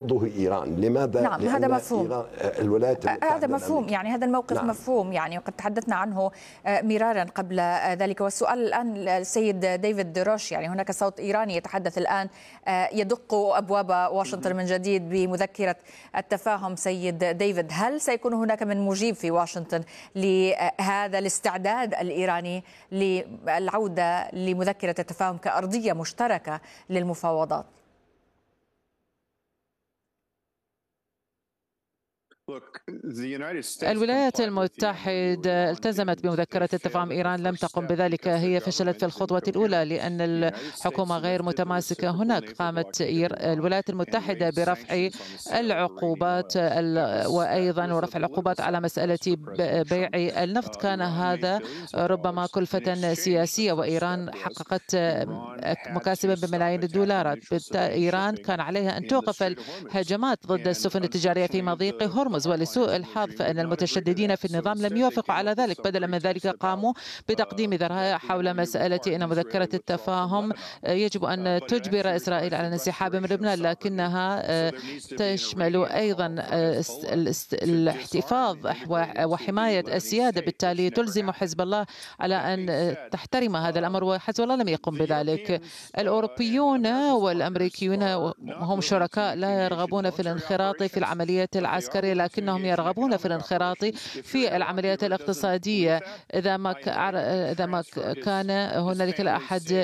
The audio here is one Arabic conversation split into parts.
ترفضه إيران. لماذا؟ نعم هذا مفهوم. الولايات المتحدة هذا مفهوم، يعني هذا الموقف نعم. مفهوم، يعني وقد تحدثنا عنه مرارا قبل ذلك. والسؤال الآن السيد ديفيد دروش، يعني هناك صوت إيراني يتحدث الآن يدق أبواب واشنطن من جديد بمذكرة التفاهم. سيد ديفيد، هل سيكون هناك من مجيب في واشنطن لهذا الاستعداد الإيراني للعودة لمذكرة التفاهم كأرضية مشتركة للمفاوضات؟ الولايات المتحدة التزمت بمذكرة التفاهم، إيران لم تقم بذلك. هي فشلت في الخطوة الأولى لأن الحكومة غير متماسكة. هناك قامت الولايات المتحدة برفع العقوبات وأيضا رفع العقوبات على مسألة بيع النفط. كان هذا ربما كلفة سياسية، وإيران حققت مكاسبا بملايين الدولارات. إيران كان عليها أن توقف الهجمات ضد السفن التجارية في مضيق هرمز، ولسوء الحظ فإن المتشددين في النظام لم يوافقوا على ذلك. بدلا من ذلك قاموا بتقديم ذرائع حول مسألة أن مذكرة التفاهم يجب أن تجبر إسرائيل على الانسحاب من لبنان، لكنها تشمل أيضا الاحتفاظ وحماية السيادة. بالتالي تلزم حزب الله على أن تحترم هذا الأمر، وحزب الله لم يقم بذلك. الأوروبيون والأمريكيون هم شركاء لا يرغبون في الانخراط في العمليات العسكرية، لكنهم يرغبون في الانخراط في العمليات الاقتصادية. إذا ما كان هنالك أحد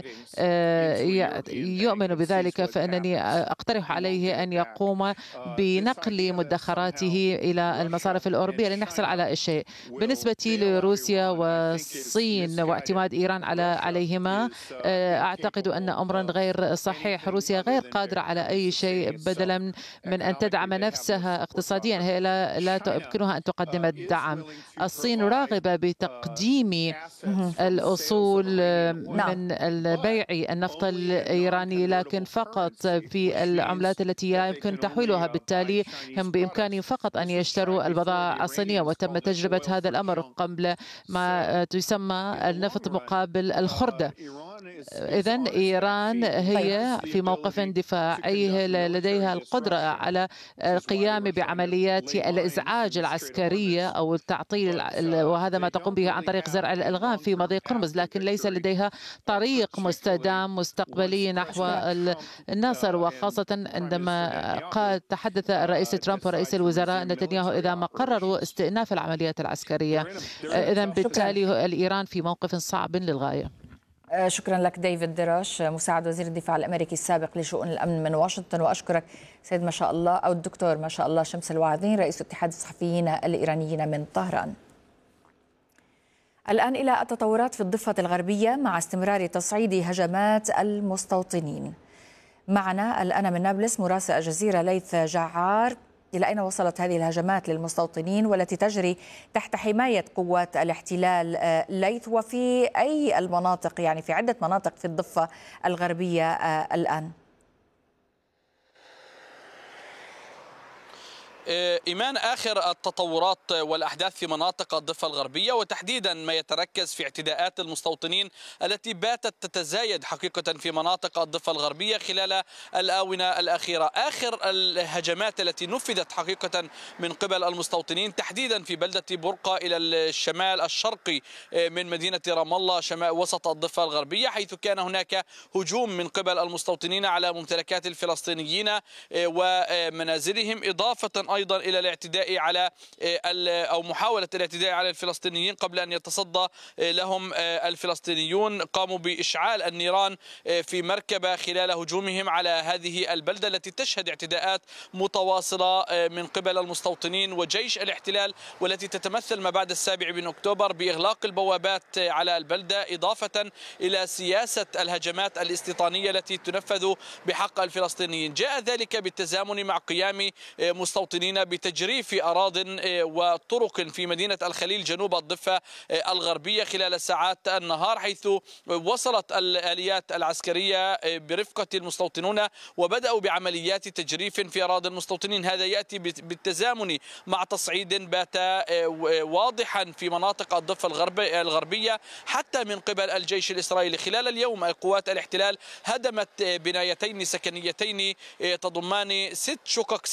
يؤمن بذلك فإنني أقترح عليه أن يقوم بنقل مدخراته إلى المصارف الأوروبية لنحصل على الشيء. بالنسبة لروسيا والصين واعتماد إيران عليهما، أعتقد أن أمرا غير صحيح. روسيا غير قادرة على أي شيء بدلا من أن تدعم نفسها اقتصاديا. هي لا يمكنها أن تقدم الدعم. الصين راغبة بتقديم الأصول من البيع النفط الإيراني، لكن فقط في العملات التي لا يمكن تحويلها. بالتالي هم بإمكانهم فقط أن يشتروا البضائع الصينية، وتم تجربة هذا الأمر قبل ما تسمى النفط مقابل الخردة. إذن إيران هي في موقف دفاعي، لديها القدرة على القيام بعمليات الإزعاج العسكرية أو التعطيل، وهذا ما تقوم به عن طريق زرع الألغام في مضيق هرمز، لكن ليس لديها طريق مستدام مستقبلي نحو النصر. وخاصة عندما تحدث الرئيس ترامب ورئيس الوزراء نتنياهو إذا ما قرروا استئناف العمليات العسكرية. إذن بالتالي الإيران في موقف صعب للغاية. شكرا لك ديفيد دروش، مساعد وزير الدفاع الأمريكي السابق لشؤون الأمن من واشنطن. وأشكرك سيد ما شاء الله أو الدكتور ما شاء الله شمس الوعظين، رئيس اتحاد الصحفيين الإيرانيين من طهران. الآن إلى التطورات في الضفة الغربية مع استمرار تصعيد هجمات المستوطنين. معنا الآن من نابلس مراسل الجزيرة ليث جعار. إلى أين وصلت هذه الهجمات للمستوطنين والتي تجري تحت حماية قوات الاحتلال ليث، وفي أي المناطق، يعني في عدة مناطق في الضفة الغربية الآن؟ إيمان، آخر التطورات والأحداث في مناطق الضفة الغربية، وتحديدا ما يتركز في اعتداءات المستوطنين التي باتت تتزايد حقيقة في مناطق الضفة الغربية خلال الآونة الأخيرة. آخر الهجمات التي نفذت حقيقة من قبل المستوطنين تحديدا في بلدة برقة إلى الشمال الشرقي من مدينة رام الله شمال وسط الضفة الغربية، حيث كان هناك هجوم من قبل المستوطنين على ممتلكات الفلسطينيين ومنازلهم، إضافة أيضا إلى الاعتداء على أو محاولة الاعتداء على الفلسطينيين قبل أن يتصدى لهم الفلسطينيون. قاموا بإشعال النيران في مركبة خلال هجومهم على هذه البلدة التي تشهد اعتداءات متواصلة من قبل المستوطنين وجيش الاحتلال، والتي تتمثل ما بعد 7 أكتوبر بإغلاق البوابات على البلدة، إضافة إلى سياسة الهجمات الاستيطانية التي تنفذ بحق الفلسطينيين. جاء ذلك بالتزامن مع قيام مستوطنين بتجريف أراضٍ وطرق في مدينة الخليل جنوب الضفة الغربية خلال ساعات النهار، حيث وصلت الآليات العسكرية برفقة المستوطنون وبدأوا بعمليات تجريف في أراضي المستوطنين. هذا يأتي بالتزامن مع تصعيد بات واضحا في مناطق الضفة الغربية حتى من قبل الجيش الإسرائيلي. خلال اليوم قوات الاحتلال هدمت بنايتين سكنيتين تضمان 6 شقق